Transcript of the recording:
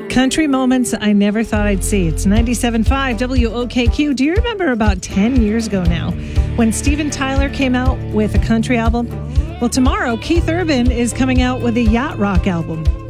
Country moments I never thought I'd see. It's 97.5 WOKQ. Do you remember about 10 years ago now when Steven Tyler came out with a country album? Well, tomorrow, Keith Urban is coming out with a yacht rock album.